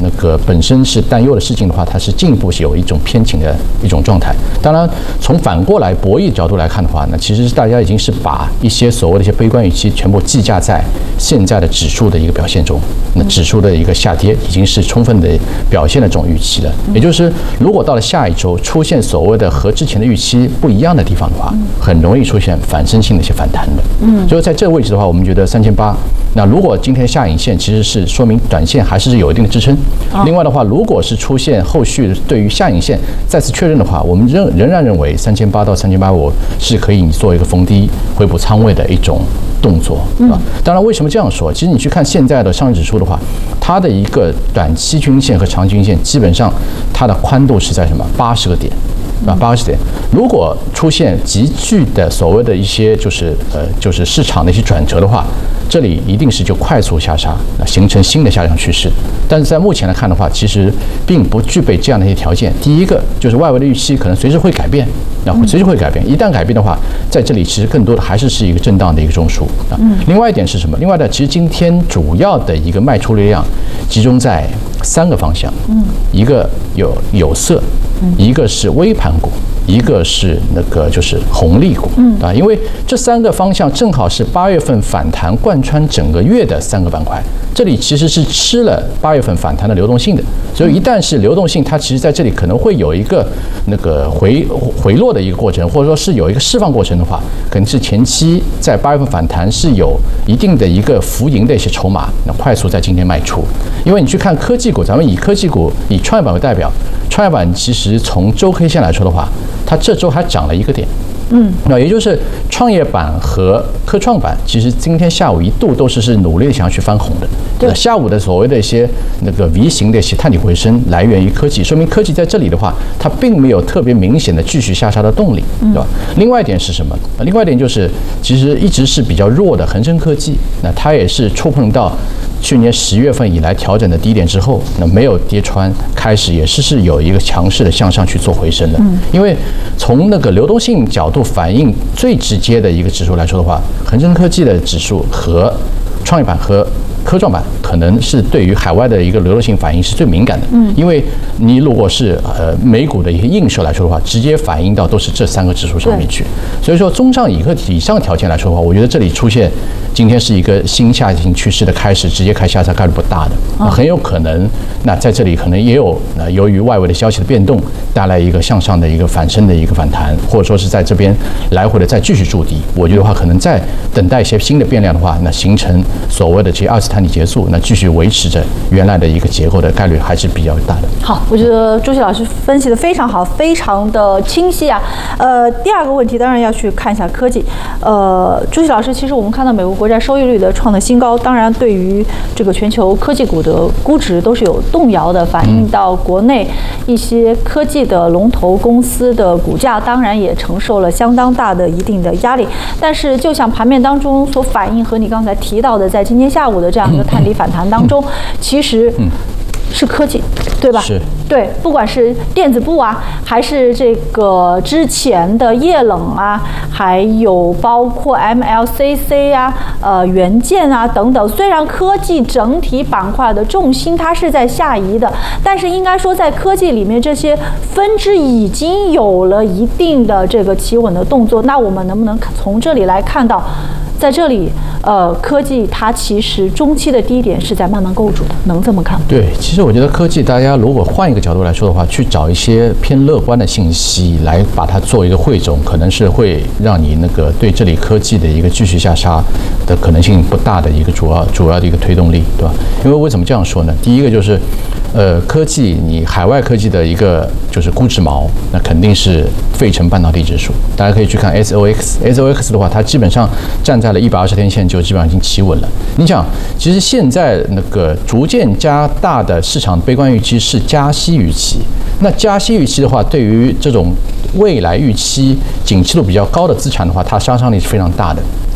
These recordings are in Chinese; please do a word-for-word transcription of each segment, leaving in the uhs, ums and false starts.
那个本身是担忧的事情的话，它是进一步是有一种偏倾的一种状态。当然，从反过来博弈角度来看的话，那其实大家已经是把一些所谓的一些悲观预期全部计价在现在的指数的一个表现中。那指数的一个下跌已经是充分的表现了这种预期了。也就是如果到了下一周出现所谓的和之前的预期不一样的地方的话，很容易出现反身性的一些反弹的。嗯，所以在这个位置的话，我们觉得三千八。那如果今天下影线其实是说明短线还是有一定的支撑。另外的话，如果是出现后续对于下影线再次确认的话，我们仍仍然认为三千八到三千八五是可以做一个逢低回补仓位的一种动作，啊。当然，为什么这样说？其实你去看现在的上证指数的话，它的一个短期均线和长期均线基本上它的宽度是在什么八十个点。啊，八十点。如果出现急剧的所谓的一些就是呃就是市场的一些转折的话，这里一定是就快速下杀，形成新的下降趋势。但是在目前来看的话，其实并不具备这样的一些条件。第一个就是外围的预期可能随时会改变，啊，随时会改变。一旦改变的话，在这里其实更多的还是是一个震荡的一个中枢啊。另外一点是什么？另外的，其实今天主要的一个卖出力量集中在三个方向，嗯，一个有有色，一个是微盘股，一个是那个就是红利股，嗯啊，因为这三个方向正好是八月份反弹贯穿整个月的三个板块，这里其实是吃了八月份反弹的流动性的，所以一旦是流动性，它其实在这里可能会有一个那个回回落的一个过程，或者说是有一个释放过程的话，肯定是前期在八月份反弹是有一定的一个浮盈的一些筹码，那快速在今天卖出，因为你去看科技股，咱们以科技股以创业板为代表，创业板其实从周 K 线来说的话，它这周还涨了一个点，嗯，那也就是创业板和科创板，其实今天下午一度都是是努力想要去翻红的。对，下午的所谓的一些那个 V 型的一些探底回升，来源于科技，说明科技在这里的话，它并没有特别明显的继续下杀的动力，对吧？另外一点是什么？另外一点就是，其实一直是比较弱的恒生科技，那它也是触碰到去年十月份以来调整的低点之后，那没有跌穿，开始也是是有一个强势的向上去做回升的。因为从那个流动性角度反映最直接的一个指数来说的话，恒生科技的指数和创业板和科创板可能是对于海外的一个流动性反应是最敏感的，嗯，因为你如果是呃美股的一些映射来说的话，直接反映到都是这三个指数上面去，所以说综上以个以上条件来说的话，我觉得这里出现今天是一个新下行趋势的开始，直接开下杀概率不大的，那很有可能那在这里可能也有呃由于外围的消息的变动带来一个向上的一个反身的一个反弹，或者说是在这边来回的再继续筑底，我觉得话可能再等待一些新的变量的话，那形成所谓的这二次探底结束，那继续维持着原来的一个结构的概率还是比较大的。 好，我觉得朱熹老师分析的非常好，非常的清晰啊。呃，第二个问题当然要去看一下科技。呃，朱熹老师，其实我们看到美国国债收益率的创的新高，当然对于这个全球科技股的估值都是有动摇的，反映到国内一些科技的龙头公司的股价，当然也承受了相当大的一定的压力。但是就像盘面当中所反映和你刚才提到的，在今天下午的这样一个探底反弹当中，其实是科技，对吧？ 是。 对，不管是电子部啊，还是这个之前的液冷啊，还有包括 M L C C 啊、呃元件啊等等，虽然科技整体板块的重心它是在下移的，但是应该说在科技里面这些分支已经有了一定的这个企稳的动作。那我们能不能从这里来看到，在这里，呃，科技它其实中期的低点是在慢慢构筑的，能这么看吗？ 对，其实我觉得科技，大家如果换一个角度来说的话，去找一些偏乐观的信息来把它做一个汇总，可能是会让你那个对这里科技的一个继续下杀的可能性不大的一个主要主要的一个推动力，对吧？因为为什么这样说呢？第一个就是，呃，科技你海外科技的一个就是估值锚，那肯定是费城半导体指数，大家可以去看 S O X，S O X 的话，它基本上站在了一百二十天线就基本上已经企稳了。你想，其实现在那个逐渐加大的市场悲观预期是加息预期，那加息预期的话，对于这种未来预期景气度比较高的资产的话，它杀伤力是非常大的。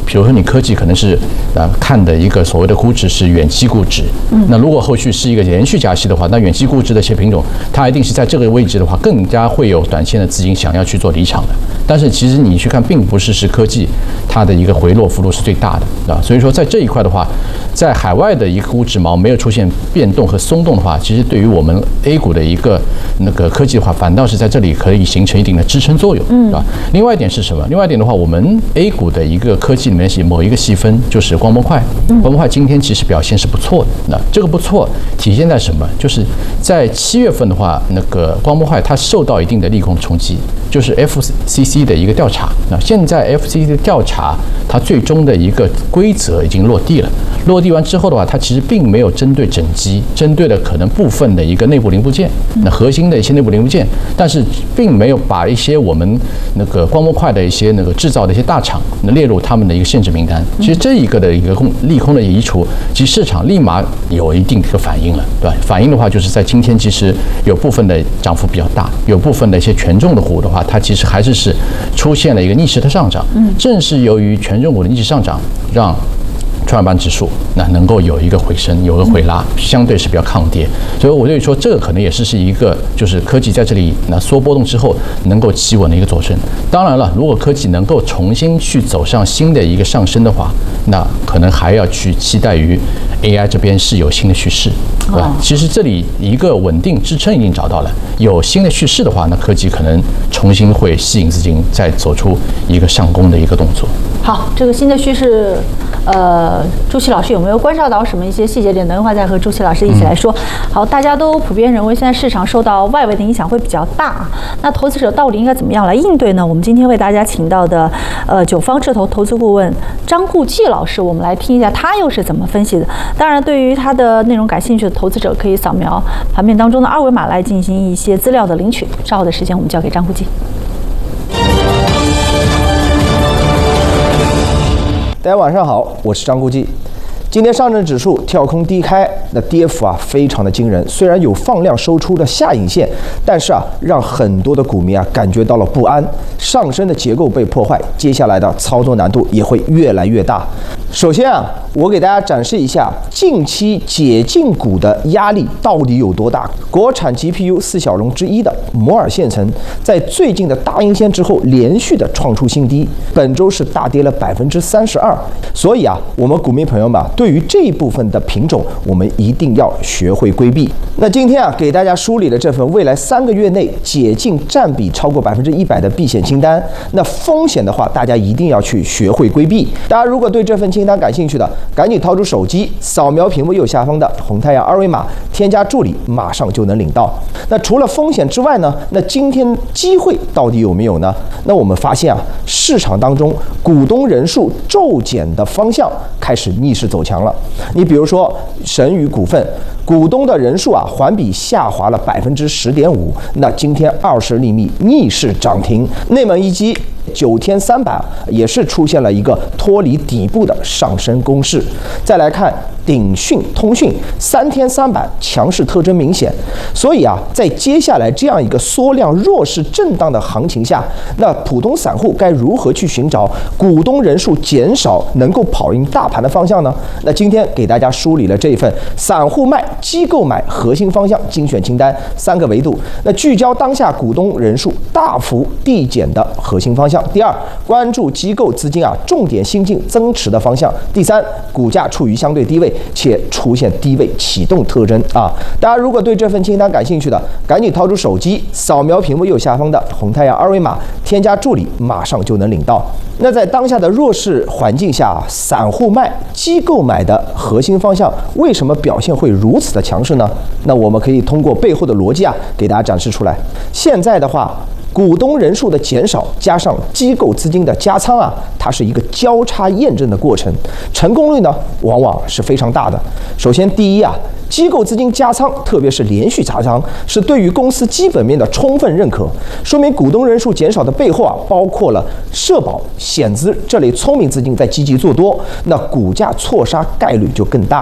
比如说你科技可能是啊看的一个所谓的估值是远期估值，嗯，那如果后续是一个连续加息的话，那远期估值的一些品种，它一定是在这个位置的话，更加会有短线的资金想要去做离场的。但是其实你去看，并不是是科技它的一个回落幅度是最大的啊，所以说在这一块的话，在海外的一个估值锚没有出现变动和松动的话，其实对于我们 A 股的一个那个科技的话，反倒是在这里可以形成一定的支撑作用，嗯，啊。另外一点是什么？另外一点的话，我们 A 股的一个科技里面是某一个细分，就是光模块。光模块今天其实表现是不错的。那这个不错体现在什么？就是在七月份的话，那个光模块它受到一定的利空冲击，就是 F C C 的一个调查。那现在 F C C 的调查，它最终的一个规则已经落地了。落地完之后的话，它其实并没有针对整机，针对了可能部分的一个内部零部件，那核心的一些内部零部件，但是并没有把一些我们那个光模块的一些那个制造的一些大厂，那列入他们的一个限制名单。其实这一个的一个空利空的移除，其实市场立马有一定的一个反应了，对吧？反应的话，就是在今天其实有部分的涨幅比较大，有部分的一些权重的股的话，它其实还是是出现了一个逆势的上涨。嗯，正是由于权重股的逆势上涨，让创业板指数那能够有一个回升，有个回拉，相对是比较抗跌，所以我就说这个可能也是是一个就是科技在这里那缩波动之后能够企稳的一个佐证。当然了，如果科技能够重新去走上新的一个上升的话，那可能还要去期待于 A I 这边是有新的趋势，对吧？其实这里一个稳定支撑已经找到了，有新的趋势的话，那科技可能重新会吸引资金再走出一个上攻的一个动作。 好，这个新的趋势，呃，朱琦老师有没有观察到什么一些细节点？等一会儿再和朱琦老师一起来说。好，大家都普遍认为现在市场受到外围的影响会比较大，那投资者到底应该怎么样来应对呢？我们今天为大家请到的，呃，九方智投投资顾问张顾忌老师，我们来听一下他又是怎么分析的。当然，对于他的内容感兴趣的投资者，可以扫描盘面当中的二维码来进行一些资料的领取。稍后的时间，我们交给张顾忌。 大家晚上好，我是张顾忌。今天上证指数跳空低开，那跌幅啊非常的惊人。虽然有放量收出的下影线，但是啊，让很多的股民啊感觉到了不安。上升的结构被破坏，接下来的操作难度也会越来越大。首先啊，我给大家展示一下近期解禁股的压力到底有多大。国产 G P U 四小龙之一的摩尔线程，在最近的大阴线之后，连续的创出新低，本周是大跌了百分之三十二。所以啊，我们股民朋友们对于这一部分的品种，我们一定要学会规避。那今天啊，给大家梳理了这份未来三个月内解禁占比超过百分之一百的避险清单。那风险的话，大家一定要去学会规避。大家如果对这份清单感兴趣的，赶紧掏出手机，扫描屏幕右下方的红太阳二维码，添加助理，马上就能领到。那除了风险之外呢，那今天机会到底有没有呢？那我们发现啊，市场当中股东人数骤减的方向开始逆势走强了。你比如说神宇股份，股东的人数啊环比下滑了百分之十点五，那今天二十厘米逆势涨停。内蒙一击九天三百也是出现了一个脱离底部的上升攻势。再来看鼎讯通讯，三天三百强势特征明显。所以啊，在接下来这样一个缩量弱势震荡的行情下，那普通散户该如何去寻找股东人数减少能够跑赢大盘的方向呢？那今天给大家梳理了这份散户卖、机构买核心方向精选清单三个维度。那聚焦当下股东人数大幅递减的核心方向。第二，关注机构资金啊重点新进增持的方向。第三，股价处于相对低位且出现低位启动特征啊。大家如果对这份清单感兴趣的，赶紧掏出手机，扫描屏幕右下方的红太阳二维码，添加助理，马上就能领到。那在当下的弱势环境下，散户卖、机构买的核心方向为什么表现会如此的强势呢？那我们可以通过背后的逻辑啊，给大家展示出来。现在的话，股东人数的减少加上机构资金的加仓啊，它是一个交叉验证的过程，成功率呢往往是非常大的。首先，第一啊，机构资金加仓，特别是连续加仓，是对于公司基本面的充分认可，说明股东人数减少的背后啊，包括了社保、险资这类聪明资金在积极做多，那股价错杀概率就更大了。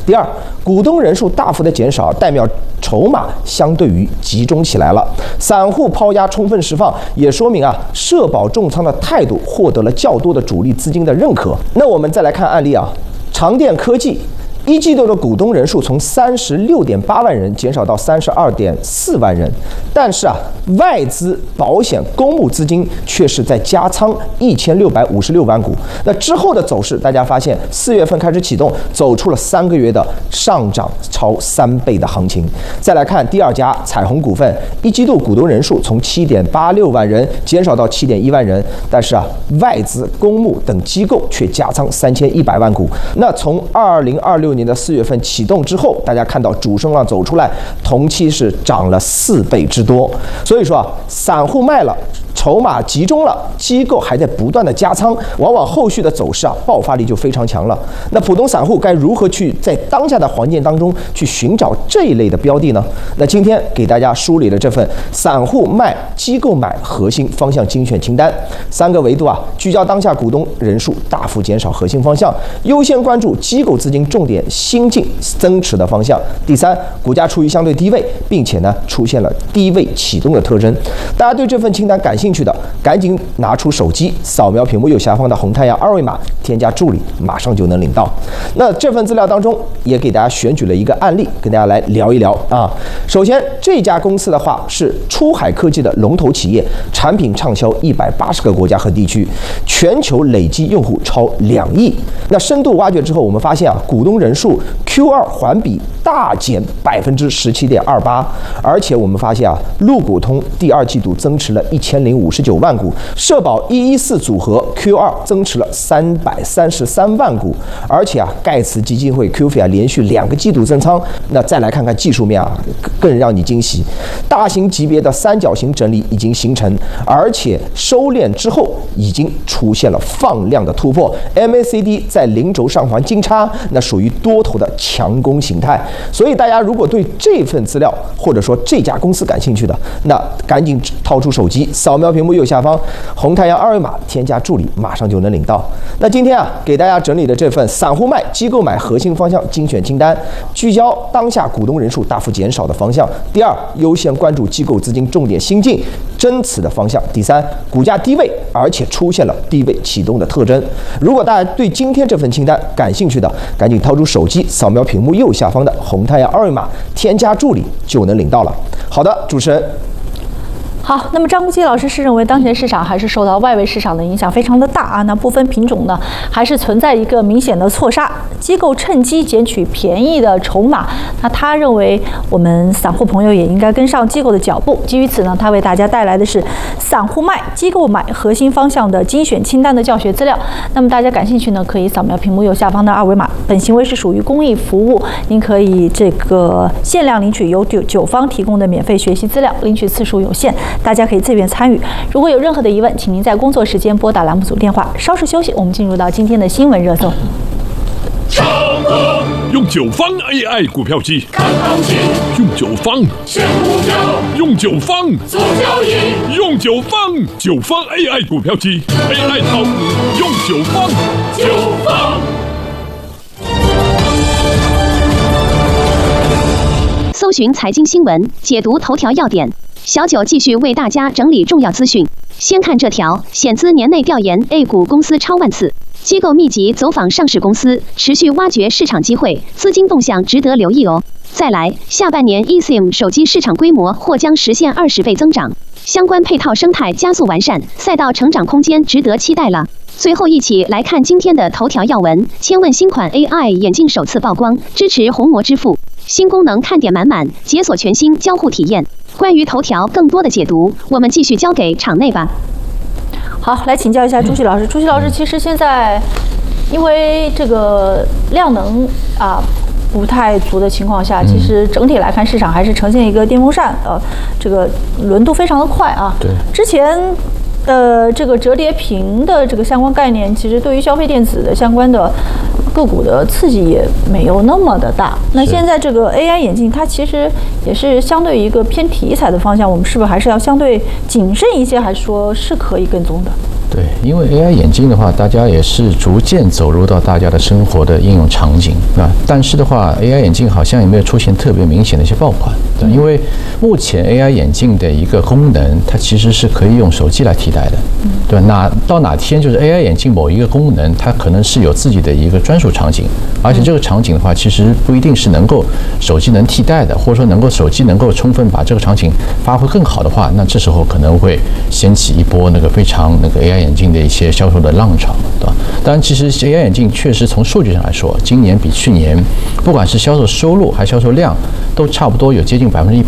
第二，股东人数大幅的减少，代表筹码相对于集中起来了，散户抛压充分释放，也说明啊社保重仓的态度获得了较多的主力资金的认可。那我们再来看案例啊，长电科技。一季度的股东人数从三十六点八万人减少到三十二点四万人，但是啊，外资、保险、公募资金却是在加仓一千六百五十六万股。那之后的走势，大家发现四月份开始启动，走出了三个月的上涨超三倍的行情。再来看第二家彩虹股份，一季度股东人数从七点八六万人减少到七点一万人，但是啊，外资、公募等机构却加仓三千一百万股。那从二零二六年的四月份启动之后，大家看到主升浪走出来，同期是涨了四倍之多。所以说啊，散户卖了，筹码集中了，机构还在不断的加仓，往往后续的走势啊爆发力就非常强了。那普通散户该如何去在当下的环境当中去寻找这一类的标的呢？那今天给大家梳理了这份散户卖、机构买核心方向精选清单，三个维度啊，聚焦当下股东人数大幅减少核心方向，优先关注机构资金重点新进增持的方向。第三，股价处于相对低位，并且呢出现了低位启动的特征。大家对这份清单感兴趣的，赶紧拿出手机，扫描屏幕右下方的红太阳二维码，添加助理，马上就能领到。那这份资料当中也给大家选举了一个案例，跟大家来聊一聊啊。首先，这家公司的话是出海科技的龙头企业，产品畅销一百八十个国家和地区，全球累计用户超两亿。那深度挖掘之后，我们发现啊，股东人数 Q 二 环比大减百分之十七点二八，而且我们发现啊，陆股通第二季度增持了一千零五十九万股，社保一一四组合 Q 二 增持了三百三十三万股，而且啊，盖茨基金会 Q 费啊连续两个季度增仓。那再来看看技术面啊，更让你惊喜，大型级别的三角形整理已经形成，而且收敛之后已经出现了放量的突破 ，M A C D 在零轴上环金叉，那属于多头的强攻形态。所以大家如果对这份资料或者说这家公司感兴趣的，那赶紧掏出手机，扫描屏幕右下方红太阳二维码，添加助理，马上就能领到。那今天啊，给大家整理的这份散户卖、机构买核心方向精选清单，聚焦当下股东人数大幅减少的方向。第二，优先关注机构资金重点新进增持的方向。第三，股价低位而且出现了低位启动的特征。如果大家对今天这份清单感兴趣的，赶紧掏出手机，扫描屏幕右下方的红太阳二维码，添加助理就能领到了。好的，主持人。 好，那么张国基老师是认为当前市场还是受到外围市场的影响非常的大啊，那部分品种呢还是存在一个明显的错杀，机构趁机捡取便宜的筹码。那他认为我们散户朋友也应该跟上机构的脚步。基于此呢，他为大家带来的是散户卖、机构买核心方向的精选清单的教学资料。那么大家感兴趣呢，可以扫描屏幕右下方的二维码。本行为是属于公益服务，您可以这个限量领取由九九方提供的免费学习资料，领取次数有限。大家可以自愿参与。如果有任何的疑问，请您在工作时间拨打栏目组电话。稍事休息，我们进入到今天的新闻热搜。 用九方 A I 股票机看行情，用九方选股票，用九方做交易，用九方九方 A I 股票机 A I 炒股，用九方九方。 搜寻财经新闻，解读头条要点。小九继续为大家整理重要资讯。先看这条：险资年内调研 A 股公司超万次，机构密集走访上市公司，持续挖掘市场机会，资金动向值得留意哦。再来，下半年 eSIM 手机市场规模或将实现二十倍增长，相关配套生态加速完善，赛道成长空间值得期待了。最后一起来看今天的头条要闻：千问新款 A I 眼镜首次曝光，支持虹膜支付，新功能看点满满，解锁全新交互体验。关于头条更多的解读，我们继续交给场内吧。 好，来请教一下朱熹老师。朱熹老师，其实现在因为这个量能啊不太足的情况下，其实整体来看市场还是呈现一个电风扇，呃，这个轮度非常的快啊。 对，之前。呃，这个折叠屏的这个相关概念，其实对于消费电子的相关的个股的刺激也没有那么的大。那现在这个 A I 眼镜，它其实也是相对于一个偏题材的方向，我们是不是还是要相对谨慎一些，还是说是可以跟踪的？ 对，因为 A I 眼镜的话，大家也是逐渐走入到大家的生活的应用场景啊。但是的话 ，A I 眼镜好像也没有出现特别明显的一些爆款，对，因为目前 A I 眼镜的一个功能，它其实是可以用手机来替代的，对吧？哪到哪天就是 A I 眼镜某一个功能，它可能是有自己的一个专属场景，而且这个场景的话，其实不一定是能够手机能替代的，或者说能够手机能够充分把这个场景发挥更好的话，那这时候可能会掀起一波那个非常那个 A I 眼镜的一些销售的浪潮，对吧？当然，其实 A I 眼镜确实从数据上来说，今年比去年不管是销售收入还是销售量，都差不多有接近百分之一